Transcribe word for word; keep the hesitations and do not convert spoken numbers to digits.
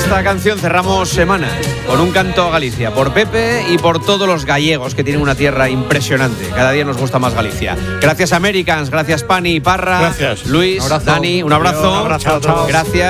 esta canción cerramos semana con un canto a Galicia, por Pepe y por todos los gallegos que tienen una tierra impresionante. Cada día nos gusta más Galicia. Gracias Americans, gracias Pani, Parra, Gracias. Luis, Un abrazo. Dani, un abrazo. Un abrazo a todos. Gracias.